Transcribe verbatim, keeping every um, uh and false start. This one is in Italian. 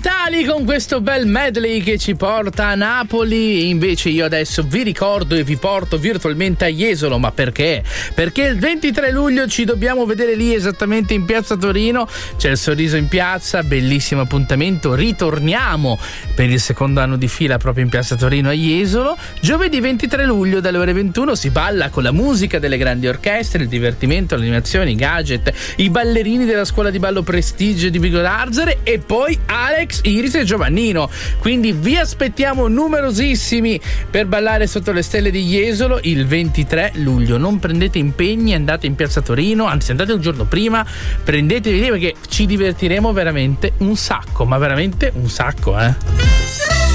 Natali con questo bel medley che ci porta a Napoli. E invece io adesso vi ricordo e vi porto virtualmente a Jesolo. Ma perché? Perché il ventitré luglio ci dobbiamo vedere lì, esattamente in piazza Torino. C'è il Sorriso in Piazza, bellissimo appuntamento. Ritorniamo per il secondo anno di fila proprio in piazza Torino a Jesolo. Giovedì ventitré luglio dalle ore ventuno si balla con la musica delle grandi orchestre, il divertimento, l'animazione, i gadget, i ballerini della scuola di ballo Prestige di Vigo d'Arzere e poi Alex, Iris e Giovannino. Quindi vi aspettiamo numerosissimi per ballare sotto le stelle di Jesolo il ventitré luglio. Non prendete impegni, andate in piazza Torino, anzi andate un giorno prima, prendetevi lì perché ci divertiremo veramente un sacco, ma veramente un sacco, eh.